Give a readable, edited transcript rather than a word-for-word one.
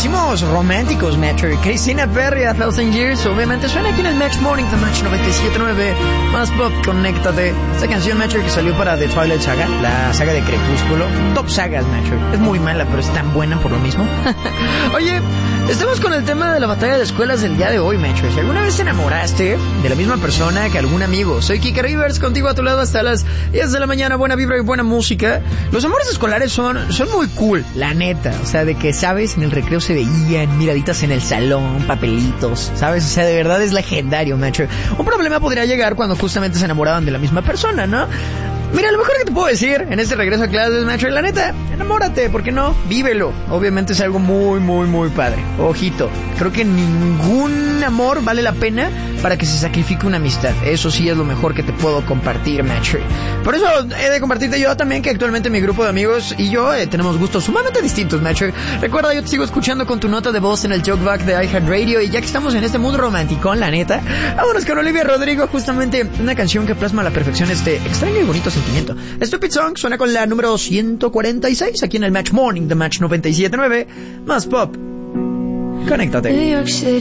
pusimos románticos, Metro. Christina Perry, A Thousand Years, obviamente suena aquí en el Match Morning, The Match 97.9, más pop, conéctate. Esta canción, Metro, que salió para The Twilight Saga, la saga de Crepúsculo. Top sagas, Metro. Es muy mala, pero es tan buena por lo mismo. Oye, estamos con el tema de la batalla de escuelas del día de hoy, Metro. Si alguna vez te enamoraste de la misma persona que algún amigo, soy Kike Rivers, contigo a tu lado hasta las 10 de la mañana, buena vibra y buena música. Los amores escolares son muy cool, la neta. O sea, de que, ¿sabes? En el recreo se veían, miraditas en el salón, papelitos, ¿sabes? O sea, de verdad es legendario, macho. Un problema podría llegar cuando justamente se enamoraban de la misma persona, ¿no? Mira, lo mejor que te puedo decir en este regreso a clases, macho, la neta, enamórate, ¿por qué no? Vívelo. Obviamente es algo muy, muy, muy padre. Ojito, creo que ningún amor vale la pena para que se sacrifique una amistad. Eso sí es lo mejor que te puedo compartir, macho. Por eso he de compartirte yo también que actualmente mi grupo de amigos y yo tenemos gustos sumamente distintos, macho. Recuerda, yo te sigo escuchando con tu nota de voz en el Jokeback de iHeartRadio, y ya que estamos en este mundo romántico, la neta, vámonos con Olivia Rodrigo, justamente una canción que plasma a la perfección este extraño y bonito sentimiento. Stupid Song suena con la número 146 aquí en el Match Morning, The Match 97.9, más pop. Conéctate.